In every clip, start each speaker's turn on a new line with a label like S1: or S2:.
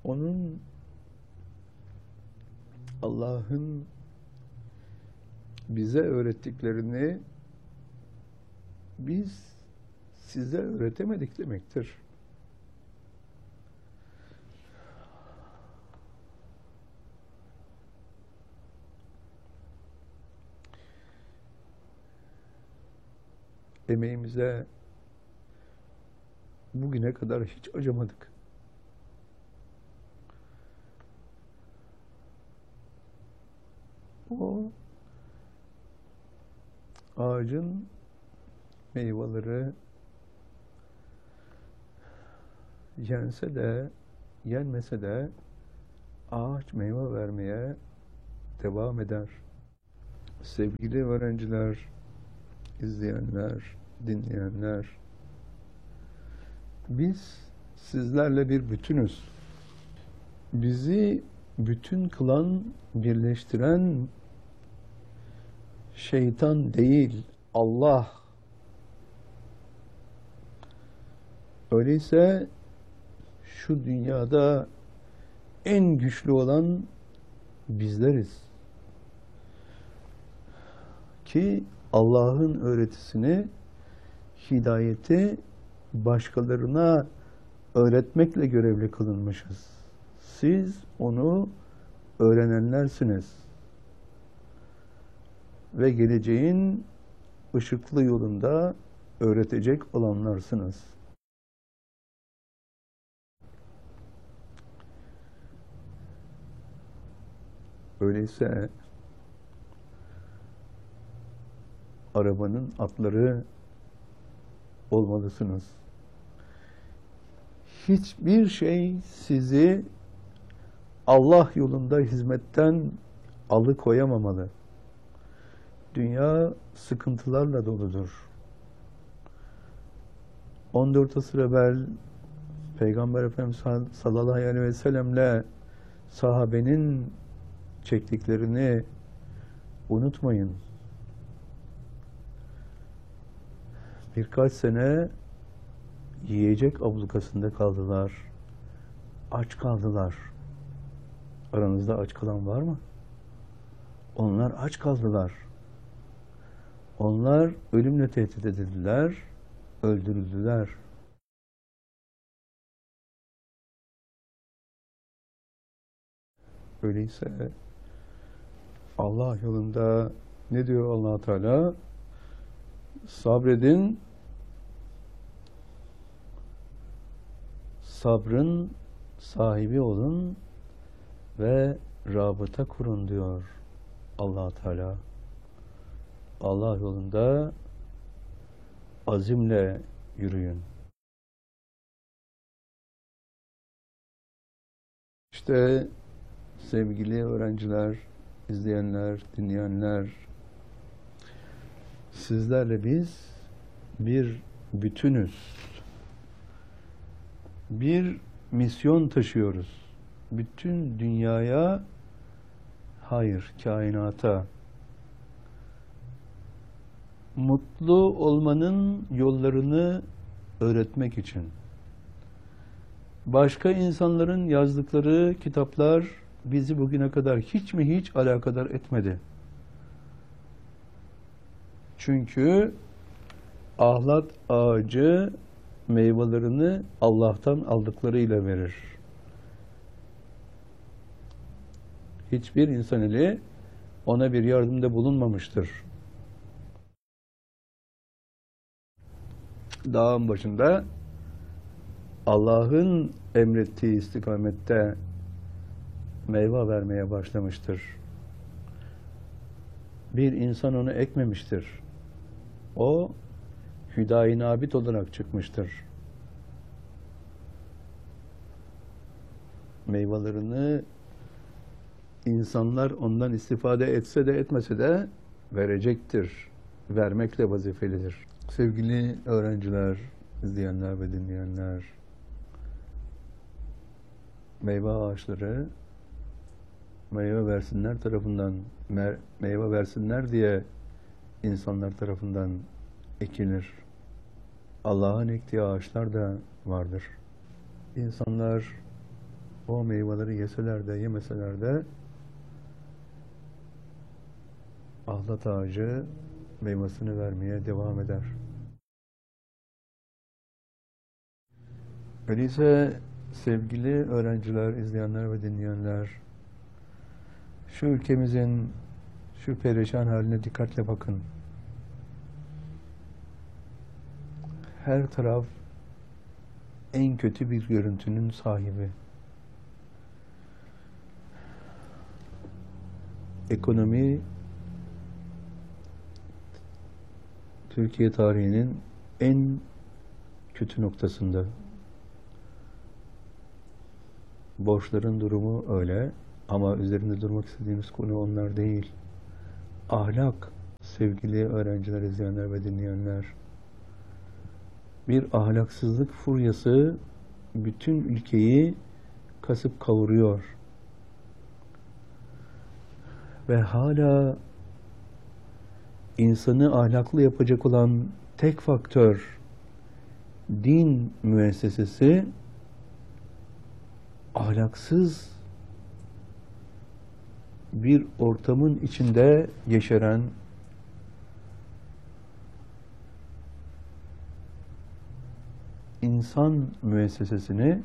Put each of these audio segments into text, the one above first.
S1: Onun, Allah'ın bize öğrettiklerini biz size öğretemedik demektir. Emeğimize bugüne kadar hiç acımadık. O ağacın meyveleri yense de yenmese de ağaç meyve vermeye devam eder. Sevgili öğrenciler, izleyenler, dinleyenler, biz sizlerle bir bütünüz. Bizi bütün kılan, birleştiren şeytan değil, Allah. Öyleyse şu dünyada en güçlü olan bizleriz. Ki Allah'ın öğretisini, hidayeti başkalarına öğretmekle görevli kılınmışız. Siz onu öğrenenlersiniz. Ve geleceğin ışıklı yolunda öğretecek olanlarsınız. Öyleyse arabanın atları olmalısınız. Hiçbir şey sizi Allah yolunda hizmetten alıkoyamamalı. Dünya sıkıntılarla doludur. 14 asır evvel Peygamber Efendimiz sallallahu aleyhi ve sellemle sahabenin çektiklerini unutmayın. Birkaç sene yiyecek ablukasında kaldılar. Aç kaldılar. Aranızda aç kalan var mı? Onlar aç kaldılar. Onlar ölümle tehdit edildiler, öldürüldüler. Öyleyse Allah yolunda ne diyor Allah Teala? Sabredin, sabrın sahibi olun ve rabıta kurun diyor Allah Teala. Allah yolunda azimle yürüyün. İşte sevgili öğrenciler, izleyenler, dinleyenler, sizlerle biz bir bütünüz. Bir misyon taşıyoruz. Bütün dünyaya, hayır, kainata mutlu olmanın yollarını öğretmek için. Başka insanların yazdıkları kitaplar bizi bugüne kadar hiç mi hiç alakadar etmedi. Çünkü ahlat ağacı meyvelerini Allah'tan aldıklarıyla verir. Hiçbir insan eli ona bir yardımda bulunmamıştır. Dağın başında Allah'ın emrettiği istikamette meyve vermeye başlamıştır. Bir insan onu ekmemiştir. O hüdayi nabit olarak çıkmıştır. Meyvelerini insanlar ondan istifade etse de etmese de verecektir. Vermekle vazifelidir. Sevgili öğrenciler, izleyenler ve dinleyenler, meyve ağaçları meyve versinler tarafından, meyve versinler diye insanlar tarafından ekilir. Allah'ın ektiği ağaçlar da vardır. İnsanlar o meyveleri yeseler de yemeseler de ahlat ağacı meyvasını vermeye devam eder. Öyleyse sevgili öğrenciler, izleyenler ve dinleyenler, şu ülkemizin şu perişan haline dikkatle bakın. Her taraf en kötü bir görüntünün sahibi. Ekonomi Türkiye tarihinin en kötü noktasında. Borçların durumu öyle ama üzerinde durmak istediğimiz konu onlar değil. Ahlak, sevgili öğrenciler, izleyenler ve dinleyenler. Bir ahlaksızlık furyası bütün ülkeyi kasıp kavuruyor. Ve hala insanı ahlaklı yapacak olan tek faktör din müessesesi ahlaksız bir ortamın içinde yeşeren insan müessesesini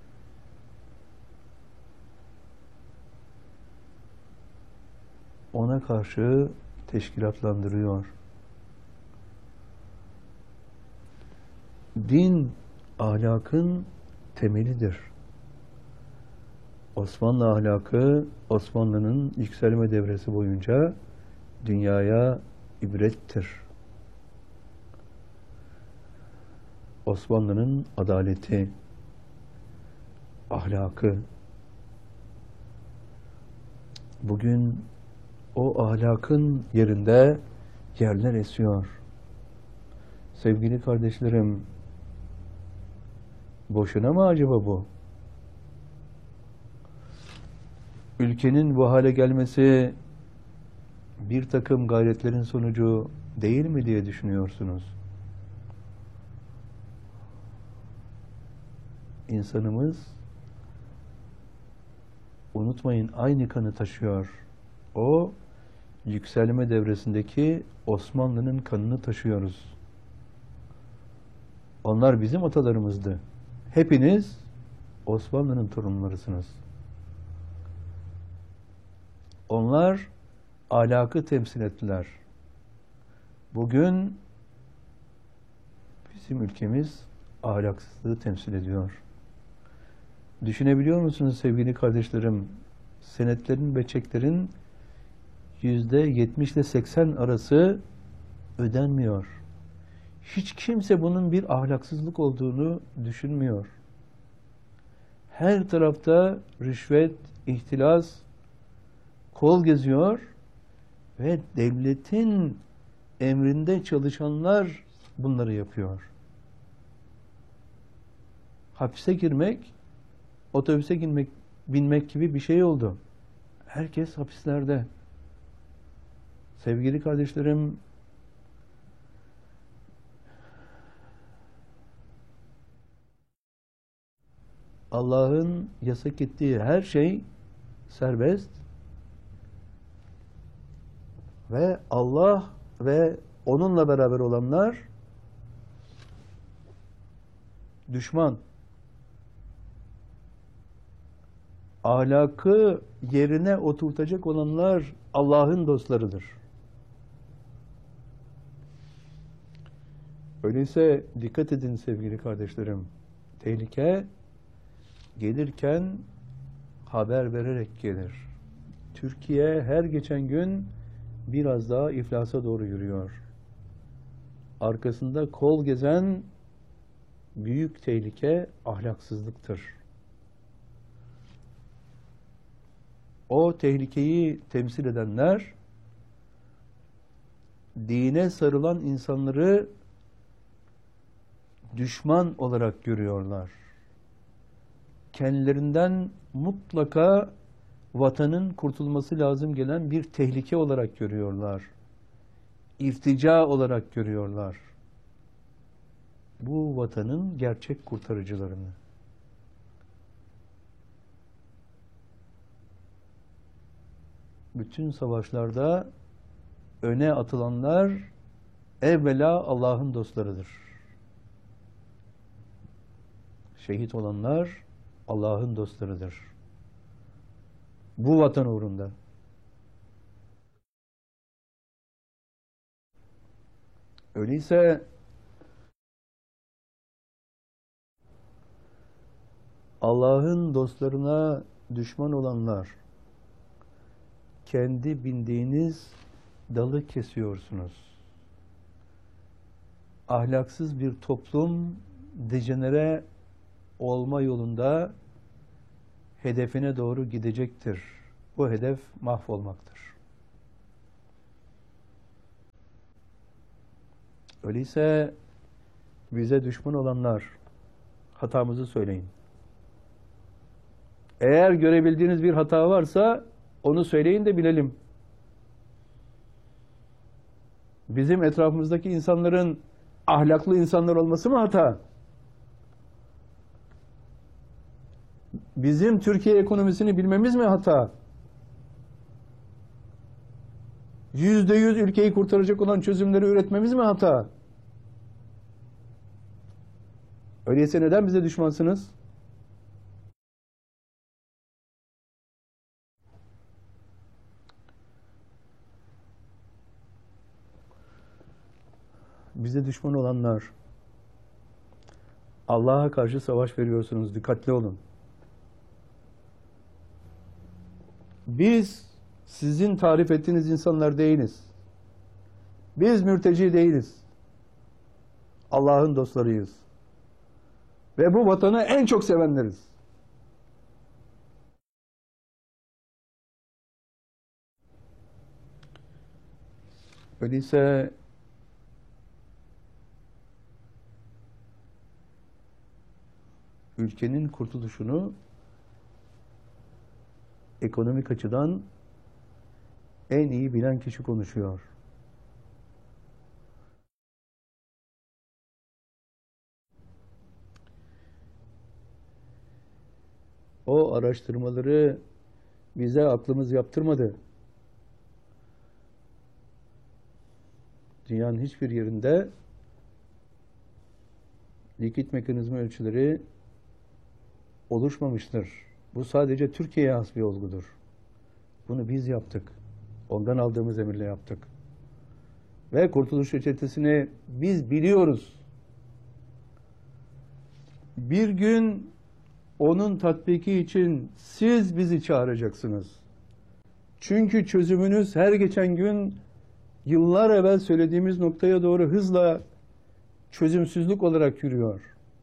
S1: ona karşı teşkilatlandırıyor. Din, ahlakın temelidir. Osmanlı ahlakı, Osmanlı'nın yükselme devresi boyunca dünyaya ibrettir. Osmanlı'nın adaleti, ahlakı, bugün o ahlakın yerinde yerler esiyor. Sevgili kardeşlerim, boşuna mı acaba bu? Ülkenin bu hale gelmesi bir takım gayretlerin sonucu değil mi diye düşünüyorsunuz? İnsanımız, unutmayın, aynı kanı taşıyor. O yükselme devresindeki Osmanlı'nın kanını taşıyoruz. Onlar bizim atalarımızdı. Hepiniz Osmanlı'nın torunlarısınız. Onlar ahlakı temsil ettiler. Bugün bizim ülkemiz ahlaksızlığı temsil ediyor. Düşünebiliyor musunuz sevgili kardeşlerim? Senetlerin ve çeklerin %70 ile 80 arası ödenmiyor. Hiç kimse bunun bir ahlaksızlık olduğunu düşünmüyor. Her tarafta rüşvet, ihtilas kol geziyor ve devletin emrinde çalışanlar bunları yapıyor. Hapise girmek, otobüse binmek gibi bir şey oldu. Herkes hapislerde. Sevgili kardeşlerim, Allah'ın yasak ettiği her şey serbest ve Allah ve onunla beraber olanlar düşman. Ahlakı yerine oturtacak olanlar Allah'ın dostlarıdır. Öyleyse dikkat edin sevgili kardeşlerim. Tehlike gelirken haber vererek gelir. Türkiye her geçen gün biraz daha iflasa doğru yürüyor. Arkasında kol gezen büyük tehlike ahlaksızlıktır. O tehlikeyi temsil edenler dine sarılan insanları düşman olarak görüyorlar. Kendilerinden mutlaka vatanın kurtulması lazım gelen bir tehlike olarak görüyorlar. İrtica olarak görüyorlar. Bu vatanın gerçek kurtarıcılarını. bütün savaşlarda öne atılanlar evvela Allah'ın dostlarıdır. Şehit olanlar Allah'ın dostlarıdır. Bu vatan uğrunda. Öyleyse Allah'ın dostlarına düşman olanlar, kendi bindiğiniz dalı kesiyorsunuz. Ahlaksız bir toplum dejenere olma yolunda hedefine doğru gidecektir. Bu hedef mahvolmaktır. Öyleyse bize düşman olanlar, hatamızı söyleyin. Eğer görebildiğiniz bir hata varsa onu söyleyin de bilelim. Bizim etrafımızdaki insanların ahlaklı insanlar olması mı hata? Bizim Türkiye ekonomisini bilmemiz mi hata? %100 ülkeyi kurtaracak olan çözümleri üretmemiz mi hata? Öyleyse neden bize düşmansınız? Bize düşman olanlar, Allah'a karşı savaş veriyorsunuz, dikkatli olun. Biz sizin tarif ettiğiniz insanlar değiliz. Biz mürteci değiliz. Allah'ın dostlarıyız. Ve bu vatanı en çok sevenleriz. Öyleyse ülkenin kurtuluşunu ekonomik açıdan en iyi bilen kişi konuşuyor. O araştırmaları bize aklımız yaptırmadı. Dünyanın hiçbir yerinde likit mekanizma ölçüleri oluşmamıştır. Bu sadece Türkiye'ye has bir olgudur. Bunu biz yaptık. Ondan aldığımız emirle yaptık. Ve Kurtuluş Reçetesi'ni biz biliyoruz. Bir gün onun tatbiki için siz bizi çağıracaksınız. Çünkü çözümünüz her geçen gün yıllar evvel söylediğimiz noktaya doğru hızla çözümsüzlük olarak yürüyor.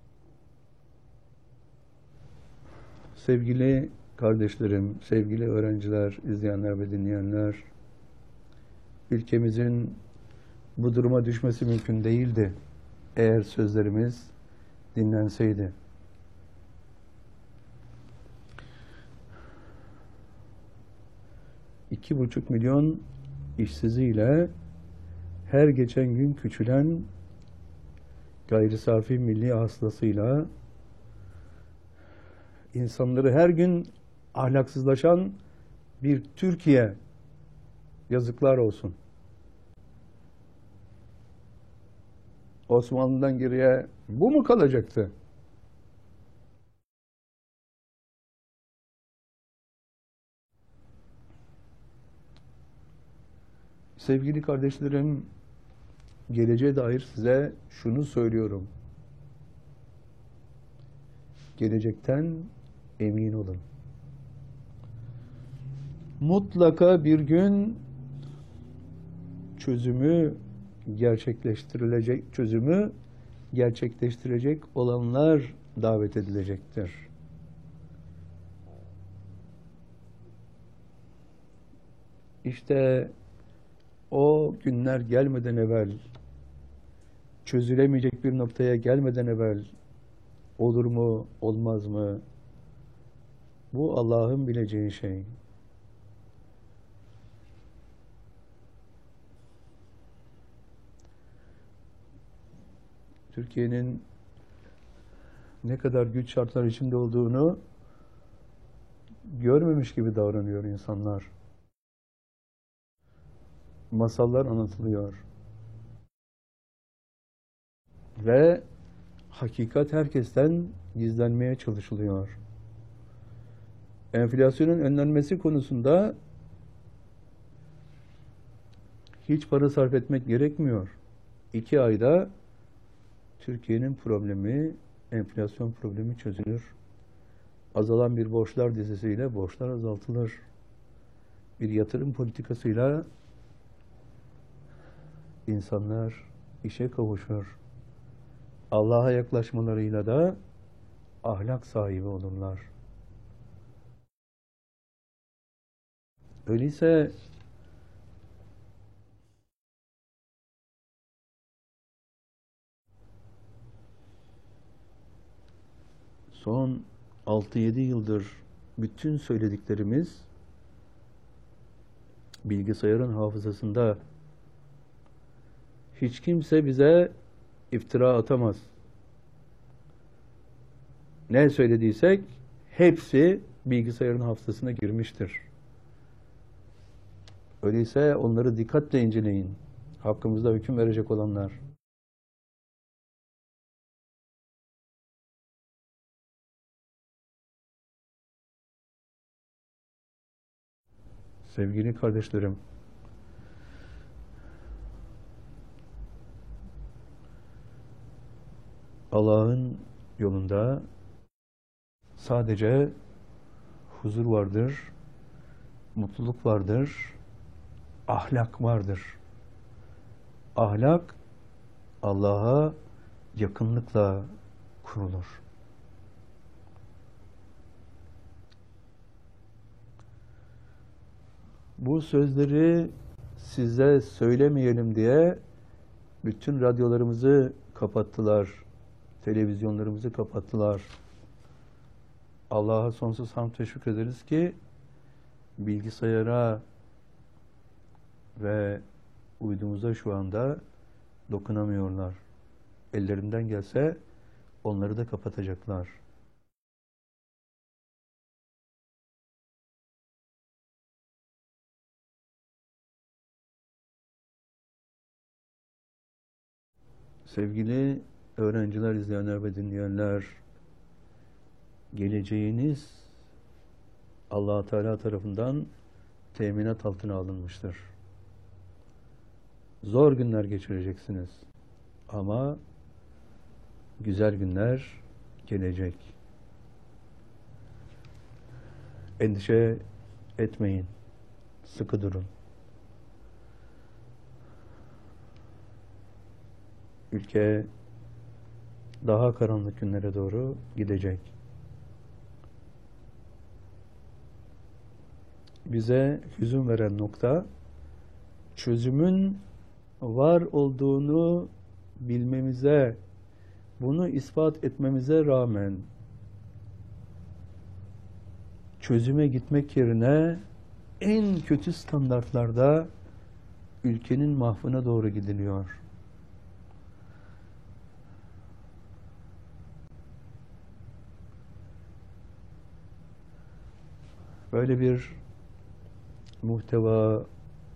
S1: Sevgili kardeşlerim, sevgili öğrenciler, izleyenler ve dinleyenler, ülkemizin bu duruma düşmesi mümkün değildi eğer sözlerimiz dinlenseydi. $2,5 milyon işsiziyle her geçen gün küçülen gayri safi milli hasılasıyla insanları her gün ahlaksızlaşan bir Türkiye, yazıklar olsun. Osmanlı'dan geriye bu mu kalacaktı? Sevgili kardeşlerim, geleceğe dair size şunu söylüyorum. Gelecekten emin olun. Mutlaka bir gün çözümü gerçekleştirecek olanlar davet edilecektir. İşte o günler gelmeden evvel, çözülemeyecek bir noktaya gelmeden evvel olur mu, olmaz mı? Bu Allah'ın bileceği şey. Türkiye'nin ne kadar güç şartlar içinde olduğunu görmemiş gibi davranıyor insanlar. masallar anlatılıyor. Ve hakikat herkesten gizlenmeye çalışılıyor. Enflasyonun önlenmesi konusunda hiç para sarf etmek gerekmiyor. 2 ayda Türkiye'nin problemi, enflasyon problemi çözülür. Azalan bir borçlar dizisiyle borçlar azaltılır. Bir yatırım politikasıyla insanlar işe kavuşur. Allah'a yaklaşmalarıyla da ahlak sahibi olurlar. Öyleyse son 6-7 yıldır bütün söylediklerimiz bilgisayarın hafızasında. Hiç kimse bize iftira atamaz. Ne söylediysek hepsi bilgisayarın hafızasına girmiştir. Öyleyse onları dikkatle inceleyin. Hakkımızda hüküm verecek olanlar. Sevgili kardeşlerim, Allah'ın yolunda sadece huzur vardır, mutluluk vardır, ahlak vardır. Ahlak, Allah'a yakınlıkla kurulur. Bu sözleri size söylemeyelim diye bütün radyolarımızı kapattılar, televizyonlarımızı kapattılar. Allah'a sonsuz hamd ve şükrederiz ki bilgisayara ve uydumuza şu anda dokunamıyorlar. Ellerinden gelse onları da kapatacaklar. Sevgili öğrenciler, izleyenler ve dinleyenler, geleceğiniz Allah Teala tarafından teminat altına alınmıştır. Zor günler geçireceksiniz ama güzel günler gelecek. Endişe etmeyin, sıkı durun. Ülke daha karanlık günlere doğru gidecek. Bize hüzün veren nokta, çözümün var olduğunu bilmemize, bunu ispat etmemize rağmen çözüme gitmek yerine en kötü standartlarda ülkenin mahvına doğru gidiliyor. Böyle bir muhteva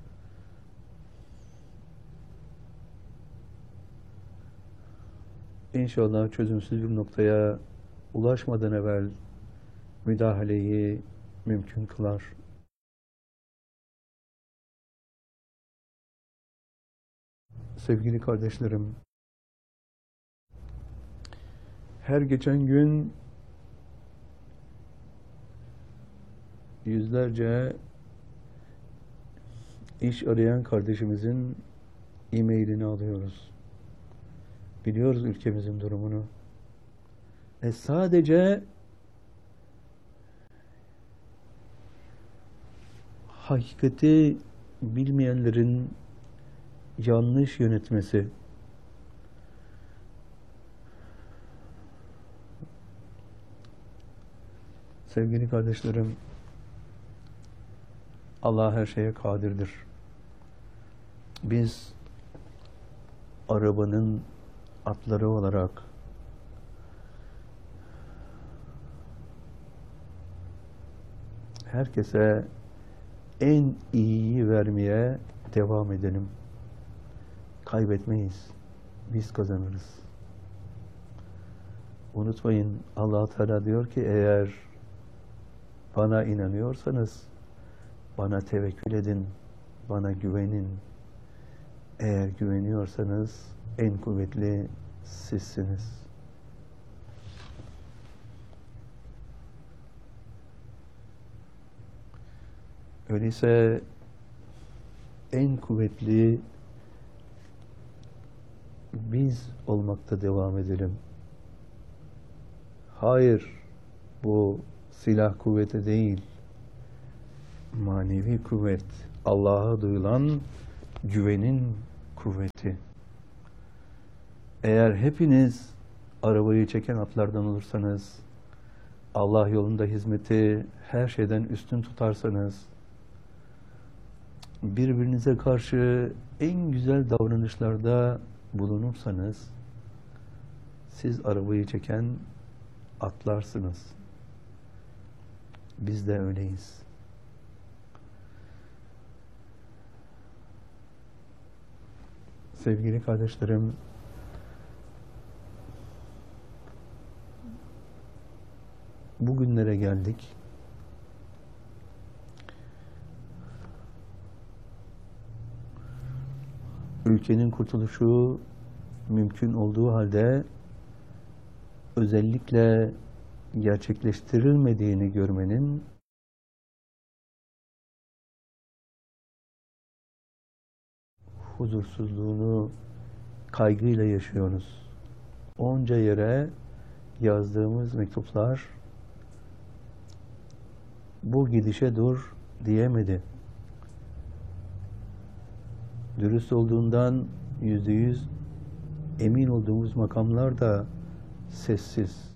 S1: İnşallah çözümsüz bir noktaya ulaşmadan evvel müdahaleyi mümkün kılar. Sevgili kardeşlerim, her geçen gün yüzlerce iş arayan kardeşimizin e-mailini alıyoruz. Biliyoruz ülkemizin durumunu. Sadece hakikati bilmeyenlerin yanlış yönetmesi, sevgili kardeşlerim, Allah her şeye kadirdir. Biz arabanın atları olarak herkese en iyiyi vermeye devam edelim. Kaybetmeyiz. Biz kazanırız. Unutmayın, Allah Teala diyor ki eğer bana inanıyorsanız bana tevekkül edin, bana güvenin. Eğer güveniyorsanız en kuvvetli sizsiniz. Öyleyse en kuvvetli biz olmakta devam edelim. Hayır, bu silah kuvveti değil, manevi kuvvet, Allah'a duyulan güvenin kuvveti. Eğer hepiniz arabayı çeken atlardan olursanız, Allah yolunda hizmeti her şeyden üstün tutarsanız, birbirinize karşı en güzel davranışlarda bulunursanız, siz arabayı çeken atlarsınız. Biz de öyleyiz. Sevgili kardeşlerim, bugünlere geldik. Ülkenin kurtuluşu mümkün olduğu halde özellikle gerçekleştirilmediğini görmenin huzursuzluğunu kaygıyla yaşıyoruz. Onca yere yazdığımız mektuplar bu gidişe dur diyemedi. Dürüst olduğundan %100 emin olduğumuz makamlar da sessiz.